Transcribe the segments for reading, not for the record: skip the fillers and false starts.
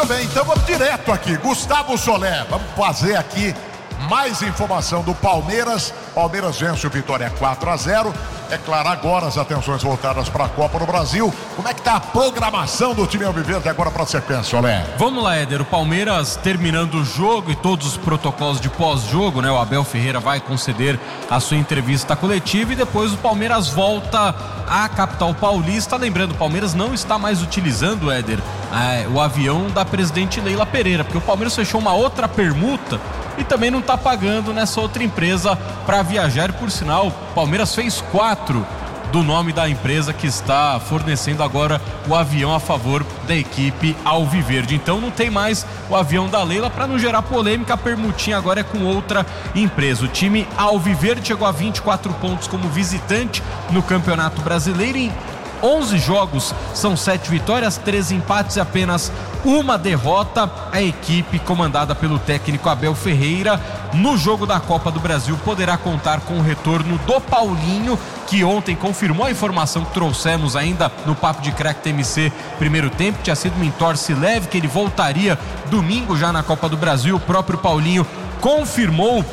Muito bem, então vamos direto aqui. Gustavo Solé, vamos fazer aqui mais informação do Palmeiras. Palmeiras vence o Vitória 4-0. É claro, agora as atenções voltadas para a Copa do Brasil. Como é que tá a programação do time alviverde agora para a sequência, Solé? Vamos lá, Éder. O Palmeiras terminando o jogo e todos os protocolos de pós-jogo, né? O Abel Ferreira vai conceder a sua entrevista coletiva e depois o Palmeiras volta à capital paulista. Lembrando, o Palmeiras não está mais utilizando, Éder, o avião da presidente Leila Pereira, porque o Palmeiras fechou uma outra permuta e também não está pagando nessa outra empresa para viajar. Por sinal, o Palmeiras fez 4 do nome da empresa que está fornecendo agora o avião a favor da equipe alviverde. Então não tem mais o avião da Leila, para não gerar polêmica. A permutinha agora é com outra empresa. O time alviverde chegou a 24 pontos como visitante no Campeonato Brasileiro. Em 11 jogos são 7 vitórias, 13 empates e apenas uma derrota. A equipe comandada pelo técnico Abel Ferreira no jogo da Copa do Brasil poderá contar com o retorno do Paulinho, que ontem confirmou a informação que trouxemos ainda no Papo de Crack TMC primeiro tempo. Tinha sido uma entorse leve, que ele voltaria domingo já na Copa do Brasil. O próprio Paulinho confirmou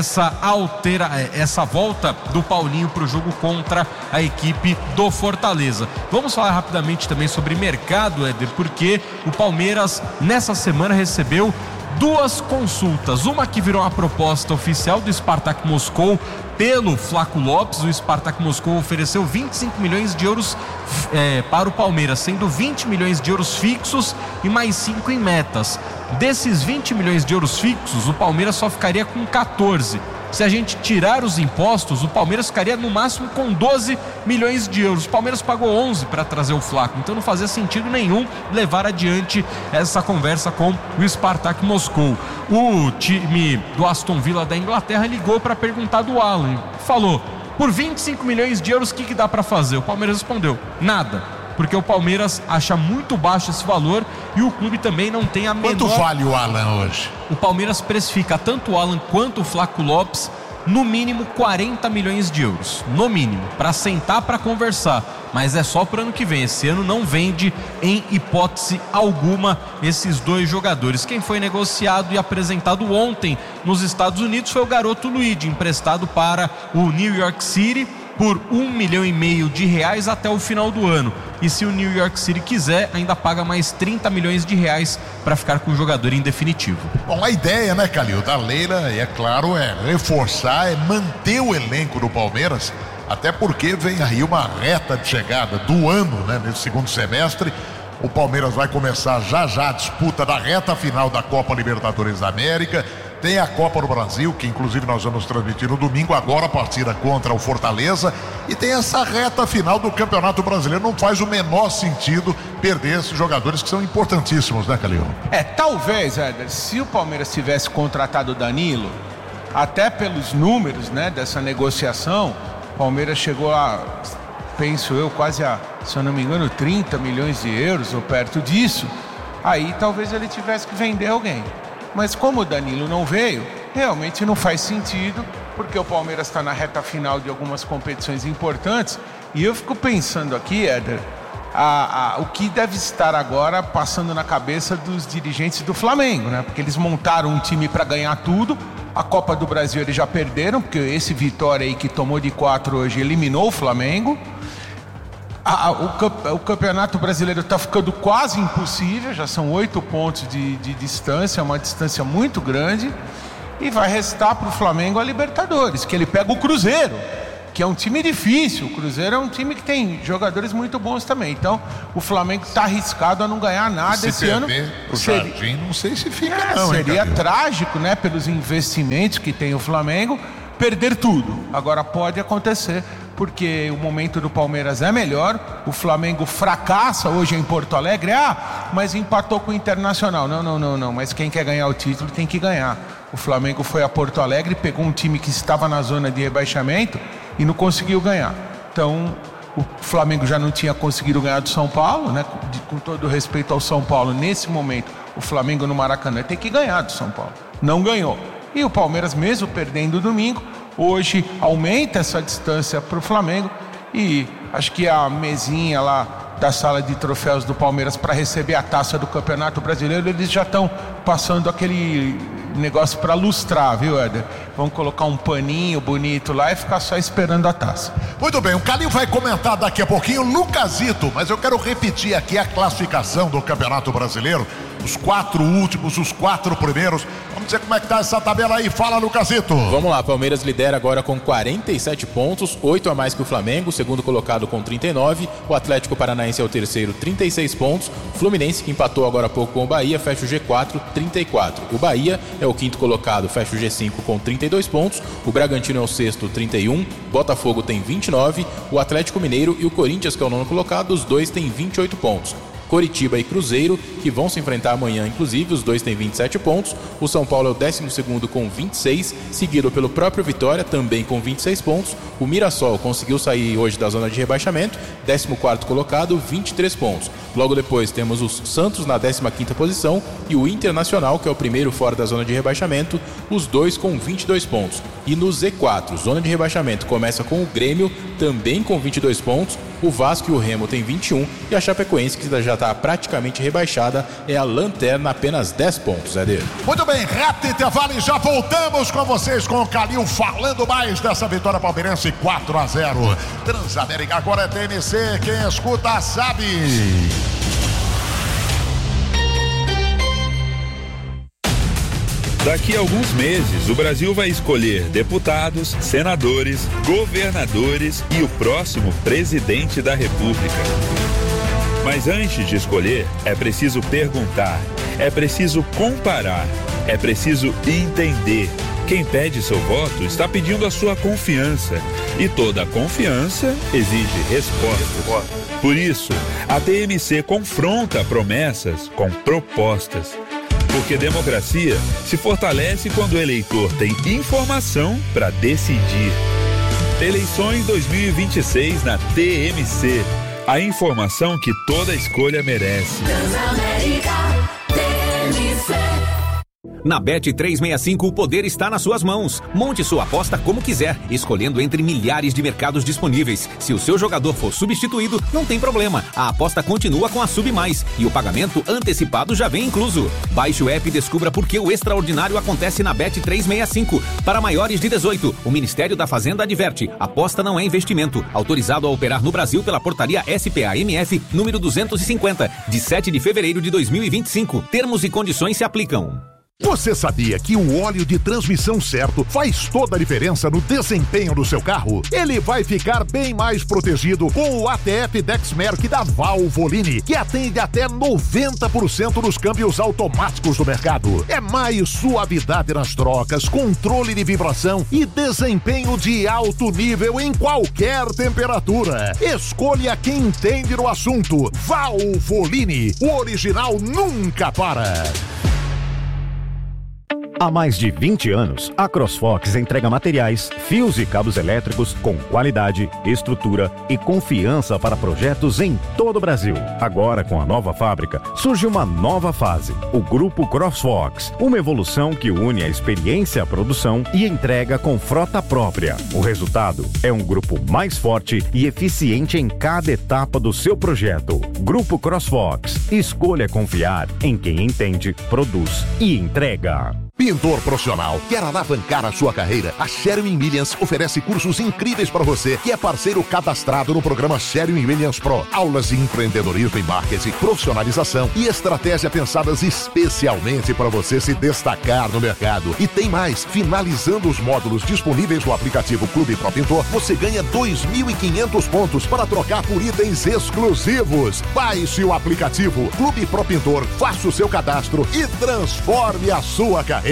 essa volta do Paulinho para o jogo contra a equipe do Fortaleza. Vamos falar rapidamente também sobre mercado, Éder, porque o Palmeiras nessa semana recebeu 2 consultas. Uma que virou uma proposta oficial do Spartak Moscou pelo Flaco Lopes. O Spartak Moscou ofereceu 25 milhões de euros para o Palmeiras, sendo 20 milhões de euros fixos e mais 5 em metas. Desses 20 milhões de euros fixos, o Palmeiras só ficaria com 14. Se a gente tirar os impostos, o Palmeiras ficaria no máximo com 12 milhões de euros. O Palmeiras pagou 11 para trazer o Flaco, então não fazia sentido nenhum levar adiante essa conversa com o Spartak Moscou. O time do Aston Villa da Inglaterra ligou para perguntar do Alan. Falou: por 25 milhões de euros, o que dá para fazer? O Palmeiras respondeu: nada. Porque o Palmeiras acha muito baixo esse valor e o clube também não tem a menor... Quanto vale o Alan hoje? O Palmeiras precifica tanto o Alan quanto o Flaco Lopes no mínimo 40 milhões de euros. No mínimo, para sentar para conversar. Mas é só para o ano que vem. Esse ano não vende em hipótese alguma esses 2 jogadores. Quem foi negociado e apresentado ontem nos Estados Unidos foi o garoto Luigi, emprestado para o New York City por R$1,5 milhão até o final do ano. E se o New York City quiser, ainda paga mais R$30 milhões para ficar com o jogador em definitivo. Bom, a ideia, né, Calil, da Leila, é claro, é reforçar, é manter o elenco do Palmeiras, até porque vem aí uma reta de chegada do ano, né, nesse segundo semestre. O Palmeiras vai começar já a disputa da reta final da Copa Libertadores da América. Tem a Copa do Brasil, que inclusive nós vamos transmitir no domingo, agora a partida contra o Fortaleza. E tem essa reta final do Campeonato Brasileiro. Não faz o menor sentido perder esses jogadores que são importantíssimos, né, Calil? Talvez, Éder, se o Palmeiras tivesse contratado o Danilo, até pelos números, né, dessa negociação, o Palmeiras chegou a, penso eu, quase a, se eu não me engano, 30 milhões de euros ou perto disso. Aí talvez ele tivesse que vender alguém. Mas como o Danilo não veio, realmente não faz sentido, porque o Palmeiras está na reta final de algumas competições importantes. E eu fico pensando aqui, Éder, o que deve estar agora passando na cabeça dos dirigentes do Flamengo, né? Porque eles montaram um time para ganhar tudo. A Copa do Brasil eles já perderam, porque esse Vitória aí que tomou de 4 hoje eliminou o Flamengo. O Campeonato Brasileiro está ficando quase impossível, já são 8 pontos de distância, uma distância muito grande, e vai restar para o Flamengo a Libertadores, que ele pega o Cruzeiro, que é um time difícil. O Cruzeiro é um time que tem jogadores muito bons também, então o Flamengo está arriscado a não ganhar nada esse ano. O Jardim, não sei se fica não. Seria trágico, né, pelos investimentos que tem o Flamengo, perder tudo. Agora pode acontecer, porque o momento do Palmeiras é melhor. O Flamengo fracassa hoje em Porto Alegre, mas empatou com o Internacional. Não, mas quem quer ganhar o título tem que ganhar. O Flamengo foi a Porto Alegre, pegou um time que estava na zona de rebaixamento e não conseguiu ganhar. Então o Flamengo já não tinha conseguido ganhar do São Paulo, né? Com todo respeito ao São Paulo, nesse momento o Flamengo no Maracanã tem que ganhar do São Paulo. Não ganhou. E o Palmeiras, mesmo perdendo domingo, hoje aumenta essa distância para o Flamengo. E acho que a mesinha lá da sala de troféus do Palmeiras para receber a taça do Campeonato Brasileiro, eles já estão passando aquele negócio para lustrar, viu, Éder? Vão colocar um paninho bonito lá e ficar só esperando a taça. Muito bem, o Calil vai comentar daqui a pouquinho Lucasito, mas eu quero repetir aqui a classificação do Campeonato Brasileiro, os 4 últimos, os 4 primeiros. Vamos ver como é que tá essa tabela aí. Fala, Lucasito. Vamos lá, Palmeiras lidera agora com 47 pontos, 8 a mais que o Flamengo, segundo colocado com 39, o Atlético Paranaense é o terceiro, 36 pontos, o Fluminense, que empatou agora há pouco com o Bahia, fecha o G4, 34. O Bahia é o quinto colocado, fecha o G5 com 32 pontos, o Bragantino é o sexto, 31, Botafogo tem 29, o Atlético Mineiro e o Corinthians, que é o nono colocado, os dois têm 28 pontos. Coritiba e Cruzeiro, que vão se enfrentar amanhã, inclusive, os dois têm 27 pontos. O São Paulo é o 12º com 26, seguido pelo próprio Vitória, também com 26 pontos. O Mirassol conseguiu sair hoje da zona de rebaixamento, 14º colocado, 23 pontos. Logo depois temos os Santos na 15ª posição e o Internacional, que é o primeiro fora da zona de rebaixamento, os dois com 22 pontos. E no Z4, zona de rebaixamento começa com o Grêmio, também com 22 pontos. O Vasco e o Remo tem 21 e a Chapecoense, que já está praticamente rebaixada, é a lanterna, apenas 10 pontos, Éder. Muito bem, rápido intervalo e já voltamos com vocês, com o Calil falando mais dessa vitória palmeirense 4-0. Transamérica agora é TMC, quem escuta sabe. Daqui a alguns meses, o Brasil vai escolher deputados, senadores, governadores e o próximo presidente da República. Mas antes de escolher, é preciso perguntar, é preciso comparar, é preciso entender. Quem pede seu voto está pedindo a sua confiança. E toda confiança exige respostas. Por isso, a TMC confronta promessas com propostas. Porque democracia se fortalece quando o eleitor tem informação para decidir. Eleições 2026 na TMC. A informação que toda escolha merece. Na Bet365, o poder está nas suas mãos. Monte sua aposta como quiser, escolhendo entre milhares de mercados disponíveis. Se o seu jogador for substituído, não tem problema. A aposta continua com a Sub Mais e o pagamento antecipado já vem incluso. Baixe o app e descubra por que o extraordinário acontece na Bet365. Para maiores de 18, o Ministério da Fazenda adverte: aposta não é investimento. Autorizado a operar no Brasil pela portaria SPA-MF número 250, de 7 de fevereiro de 2025. Termos e condições se aplicam. Você sabia que o óleo de transmissão certo faz toda a diferença no desempenho do seu carro? Ele vai ficar bem mais protegido com o ATF Dexmerc da Valvoline, que atende até 90% dos câmbios automáticos do mercado. É mais suavidade nas trocas, controle de vibração e desempenho de alto nível em qualquer temperatura. Escolha quem entende no assunto. Valvoline, o original nunca para. Há mais de 20 anos, a CrossFox entrega materiais, fios e cabos elétricos com qualidade, estrutura e confiança para projetos em todo o Brasil. Agora, com a nova fábrica, surge uma nova fase, o Grupo CrossFox, uma evolução que une a experiência à produção e entrega com frota própria. O resultado é um grupo mais forte e eficiente em cada etapa do seu projeto. Grupo CrossFox. Escolha confiar em quem entende, produz e entrega. Pintor profissional, quer alavancar a sua carreira? A Sherwin Williams oferece cursos incríveis para você, que é parceiro cadastrado no programa Sherwin Williams Pro. Aulas de empreendedorismo e marketing, profissionalização e estratégia pensadas especialmente para você se destacar no mercado. E tem mais, finalizando os módulos disponíveis no aplicativo Clube Pro Pintor, você ganha 2.500 pontos para trocar por itens exclusivos. Baixe o aplicativo Clube Pro Pintor, faça o seu cadastro e transforme a sua carreira.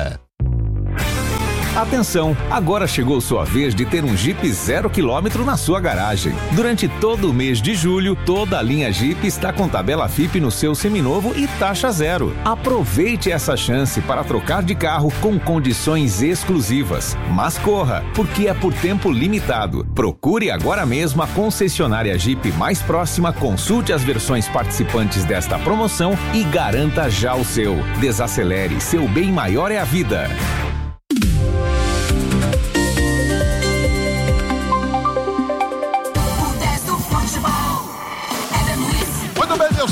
Atenção, agora chegou sua vez de ter um Jeep 0 km na sua garagem. Durante todo o mês de julho, toda a linha Jeep está com tabela FIP no seu seminovo e taxa zero. Aproveite essa chance para trocar de carro com condições exclusivas. Mas corra, porque é por tempo limitado. Procure agora mesmo a concessionária Jeep mais próxima, consulte as versões participantes desta promoção e garanta já o seu. Desacelere, seu bem maior é a vida.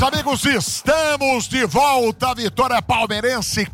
amigos, estamos de volta. Vitória palmeirense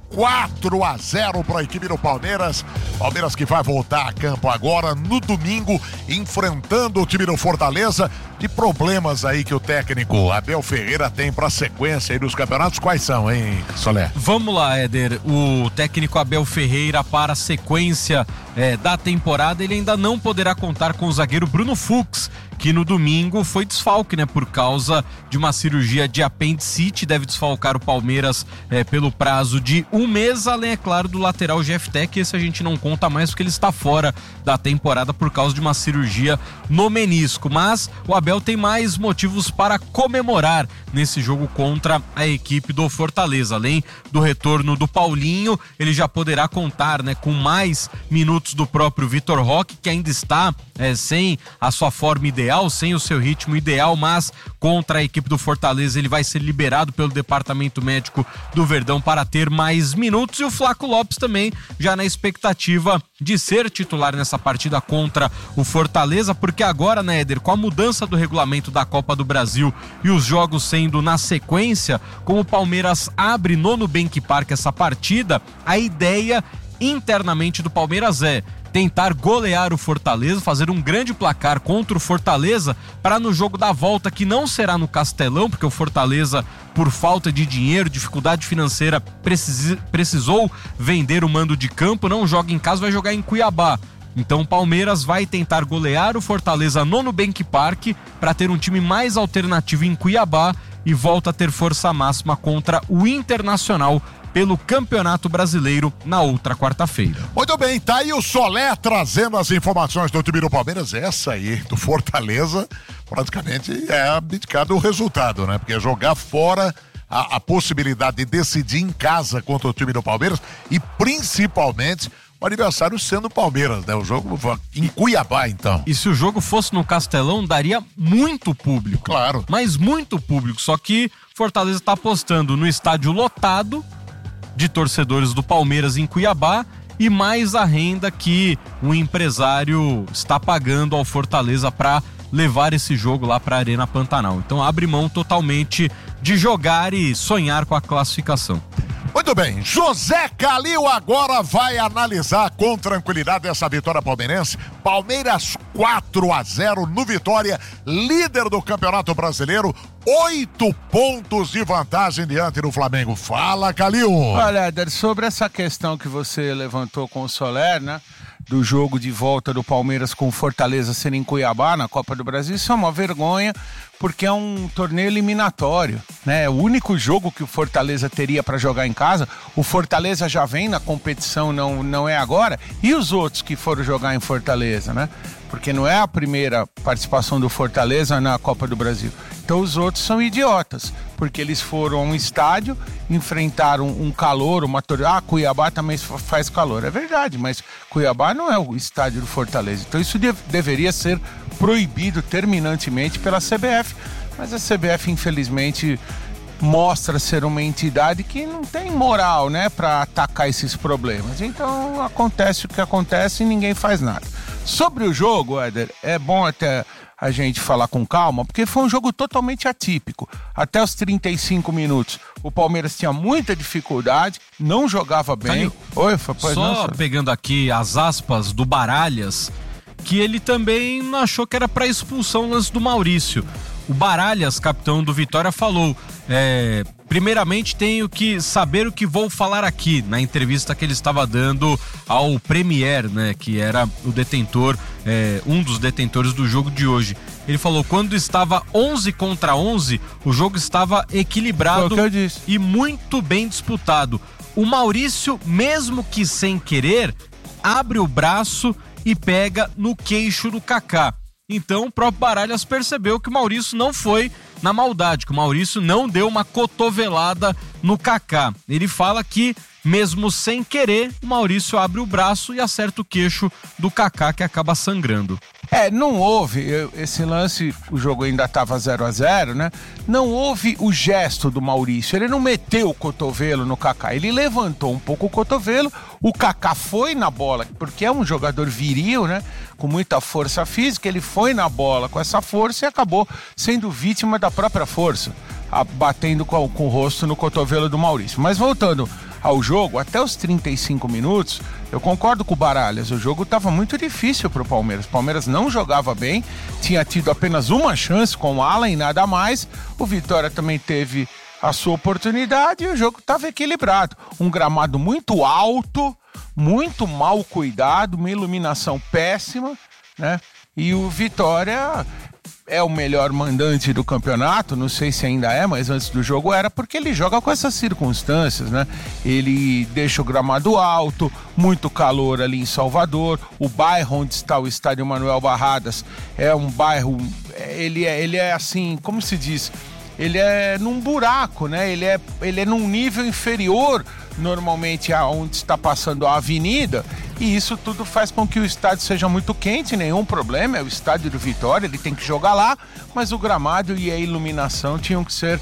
4-0 para a equipe do Palmeiras. Palmeiras que vai voltar a campo agora no domingo, enfrentando o time do Fortaleza. De problemas aí que o técnico Abel Ferreira tem para a sequência aí dos campeonatos, quais são, hein, Solé? Vamos lá, Éder. O técnico Abel Ferreira, para a sequência da temporada, ele ainda não poderá contar com o zagueiro Bruno Fux, que no domingo foi desfalque, né, por causa de uma cirurgia de apendicite. Deve desfalcar o Palmeiras pelo prazo de um mês, além, é claro, do lateral Jefté, esse a gente não conta mais porque ele está fora da temporada por causa de uma cirurgia no menisco. Mas o Abel tem mais motivos para comemorar nesse jogo contra a equipe do Fortaleza. Além do retorno do Paulinho, ele já poderá contar, né, com mais minutos do próprio Vitor Roque, que ainda está sem a sua forma ideal, sem o seu ritmo ideal, mas contra a equipe do Fortaleza ele vai ser liberado pelo departamento médico do Verdão para ter mais minutos. E o Flaco Lopes também já na expectativa de ser titular nessa partida contra o Fortaleza, porque agora, né, Éder, com a mudança do regulamento da Copa do Brasil e os jogos sendo na sequência, como o Palmeiras abre no Nubank Park essa partida, a ideia internamente do Palmeiras é tentar golear o Fortaleza, fazer um grande placar contra o Fortaleza, para no jogo da volta, que não será no Castelão, porque o Fortaleza, por falta de dinheiro, dificuldade financeira, precisou vender o mando de campo, não joga em casa, vai jogar em Cuiabá. Então o Palmeiras vai tentar golear o Fortaleza no Nubank Park para ter um time mais alternativo em Cuiabá e volta a ter força máxima contra o Internacional pelo Campeonato Brasileiro na outra quarta-feira. Muito bem, tá aí o Solé trazendo as informações do time do Palmeiras. Essa aí, do Fortaleza, praticamente é abdicado o resultado, né? Porque jogar fora a possibilidade de decidir em casa contra o time do Palmeiras e principalmente o adversário sendo o Palmeiras, né? O jogo em Cuiabá, então. E se o jogo fosse no Castelão, daria muito público. Claro. Mas muito público, só que Fortaleza está apostando no estádio lotado de torcedores do Palmeiras em Cuiabá e mais a renda que o empresário está pagando ao Fortaleza para levar esse jogo lá para a Arena Pantanal. Então abre mão totalmente de jogar e sonhar com a classificação. Muito bem, José Calil agora vai analisar com tranquilidade essa vitória palmeirense. Palmeiras 4-0 no Vitória, líder do Campeonato Brasileiro, 8 pontos de vantagem diante do Flamengo. Fala, Calil. Olha, Éder, sobre essa questão que você levantou com o Soler, né? Do jogo de volta do Palmeiras com o Fortaleza ser em Cuiabá, na Copa do Brasil, isso é uma vergonha, porque é um torneio eliminatório, né? O único jogo que o Fortaleza teria para jogar em casa, o Fortaleza já vem na competição, não é agora, e os outros que foram jogar em Fortaleza, né? Porque não é a primeira participação do Fortaleza na Copa do Brasil. Então os outros são idiotas, porque eles foram a um estádio, enfrentaram um calor, Cuiabá também faz calor. É verdade, mas Cuiabá não é o estádio do Fortaleza. Então isso deveria ser proibido terminantemente pela CBF. Mas a CBF, infelizmente, mostra ser uma entidade que não tem moral, né, para atacar esses problemas. Então acontece o que acontece e ninguém faz nada. Sobre o jogo, Éder, é bom até a gente falar com calma, porque foi um jogo totalmente atípico. Até os 35 minutos, o Palmeiras tinha muita dificuldade, não jogava bem. Pegando aqui as aspas do Baralhas, que ele também não achou que era para expulsão o lance do Maurício. O Baralhas, capitão do Vitória, falou: primeiramente tenho que saber o que vou falar aqui, na entrevista que ele estava dando ao Premier, né, que era o detentor, um dos detentores do jogo de hoje. Ele falou: quando estava 11 contra 11, o jogo estava equilibrado e muito bem disputado. O Maurício, mesmo que sem querer, abre o braço e pega no queixo do Kaká. Então o próprio Baralhas percebeu que o Maurício não foi na maldade, que o Maurício não deu uma cotovelada no Kaká. Ele fala que, mesmo sem querer, o Maurício abre o braço e acerta o queixo do Kaká, que acaba sangrando. Não houve, esse lance, o jogo ainda estava 0-0, né? Não houve o gesto do Maurício, ele não meteu o cotovelo no Kaká, ele levantou um pouco o cotovelo, o Kaká foi na bola, porque é um jogador viril, né? Com muita força física, ele foi na bola com essa força e acabou sendo vítima da própria força. batendo com o rosto no cotovelo do Maurício. Mas voltando ao jogo, até os 35 minutos, eu concordo com o Baralhas, o jogo estava muito difícil para o Palmeiras. O Palmeiras não jogava bem, tinha tido apenas uma chance com o Alan e nada mais. O Vitória também teve a sua oportunidade e o jogo estava equilibrado. Um gramado muito alto, muito mal cuidado, uma iluminação péssima, né? E o Vitória é o melhor mandante do campeonato, não sei se ainda é, mas antes do jogo era, porque ele joga com essas circunstâncias, né? Ele deixa o gramado alto, muito calor ali em Salvador, o bairro onde está o estádio Manuel Barradas é um bairro, ele é assim, como se diz, ele é num buraco, né? Ele é num nível inferior normalmente aonde está passando a avenida, e isso tudo faz com que o estádio seja muito quente, nenhum problema, é o estádio do Vitória, ele tem que jogar lá, mas o gramado e a iluminação tinham que ser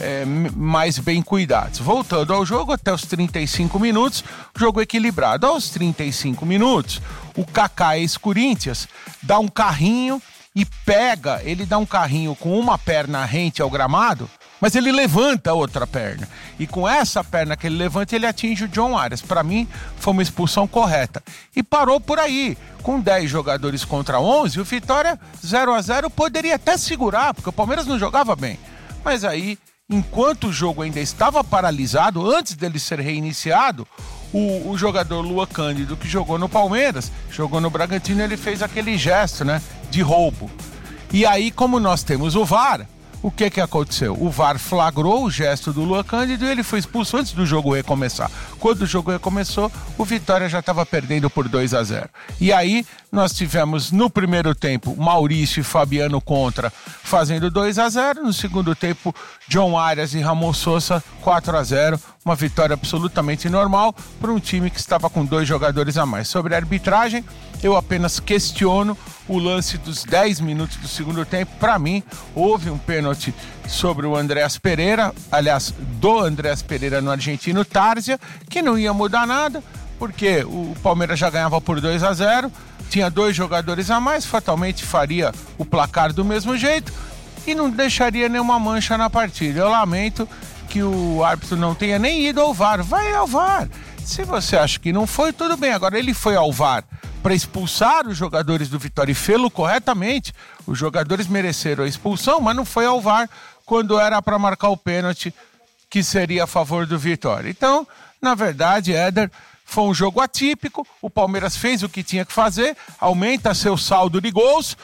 mais bem cuidados. Voltando ao jogo, até os 35 minutos, jogo equilibrado. Aos 35 minutos, o Kaká, ex-Corinthians, dá um carrinho e ele dá um carrinho com uma perna rente ao gramado, mas ele levanta a outra perna. E com essa perna que ele levanta, ele atinge o John Arias. Para mim, foi uma expulsão correta. E parou por aí. Com 10 jogadores contra 11, o Vitória 0-0 poderia até segurar, porque o Palmeiras não jogava bem. Mas aí, enquanto o jogo ainda estava paralisado, antes dele ser reiniciado, o jogador Lua Cândido, que jogou no Palmeiras, jogou no Bragantino, ele fez aquele gesto, né, de roubo. E aí, como nós temos o VAR, o que aconteceu? O VAR flagrou o gesto do Lua Cândido e ele foi expulso antes do jogo recomeçar. Quando o jogo recomeçou, o Vitória já estava perdendo por 2-0. E aí, nós tivemos no primeiro tempo Maurício e Fabiano Contra fazendo 2-0. No segundo tempo, John Arias e Ramon Sousa 4-0. Uma vitória absolutamente normal para um time que estava com 2 jogadores a mais. Sobre a arbitragem, eu apenas questiono o lance dos 10 minutos do segundo tempo. Para mim, houve um pênalti sobre o Andréas Pereira, aliás, do Andréas Pereira no argentino Tárzia, que não ia mudar nada, porque o Palmeiras já ganhava por 2-0, tinha 2 jogadores a mais, fatalmente faria o placar do mesmo jeito e não deixaria nenhuma mancha na partida. Eu lamento que o árbitro não tenha nem ido ao VAR. Vai ao VAR. Se você acha que não foi, tudo bem. Agora, ele foi ao VAR para expulsar os jogadores do Vitória e fê-lo corretamente. Os jogadores mereceram a expulsão, mas não foi ao VAR quando era para marcar o pênalti que seria a favor do Vitória. Então, na verdade, Éder, foi um jogo atípico. O Palmeiras fez o que tinha que fazer, aumenta seu saldo de gols,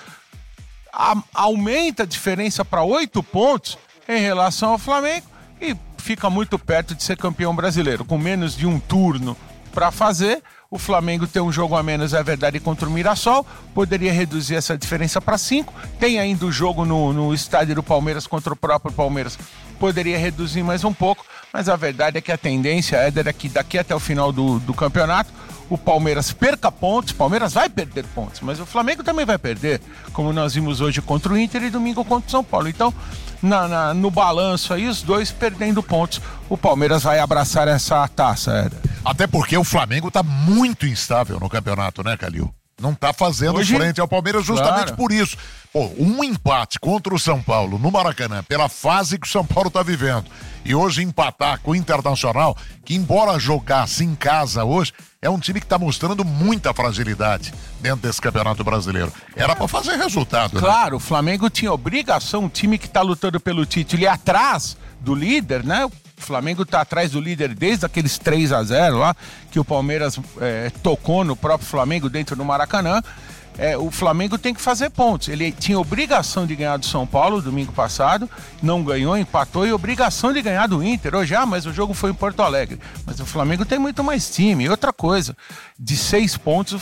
aumenta a diferença para 8 pontos em relação ao Flamengo e fica muito perto de ser campeão brasileiro. Com menos de um turno para fazer, o Flamengo tem um jogo a menos, é verdade, contra o Mirassol, poderia reduzir essa diferença para 5. Tem ainda o jogo no estádio do Palmeiras contra o próprio Palmeiras, poderia reduzir mais um pouco, mas a verdade é que a tendência, Éder, é que daqui até o final do campeonato, o Palmeiras perca pontos. O Palmeiras vai perder pontos, mas o Flamengo também vai perder, como nós vimos hoje contra o Inter e domingo contra o São Paulo. Então, no balanço aí, os dois perdendo pontos, o Palmeiras vai abraçar essa taça, Éder. Até porque o Flamengo tá muito instável no campeonato, né, Calil? Não tá fazendo hoje, frente ao Palmeiras justamente claro. Por isso. Pô, um empate contra o São Paulo no Maracanã, pela fase que o São Paulo tá vivendo, e hoje empatar com o Internacional, que embora jogasse em casa hoje, é um time que tá mostrando muita fragilidade dentro desse Campeonato Brasileiro. Era pra fazer resultado, claro, né? O Flamengo tinha obrigação, um time que tá lutando pelo título e atrás do líder, né? O Flamengo tá atrás do líder desde aqueles 3-0 lá, que o Palmeiras tocou no próprio Flamengo dentro do Maracanã. O Flamengo tem que fazer pontos. Ele tinha obrigação de ganhar do São Paulo domingo passado, não ganhou, empatou, e obrigação de ganhar do Inter hoje, mas o jogo foi em Porto Alegre. Mas o Flamengo tem muito mais time. E outra coisa, de 6 pontos,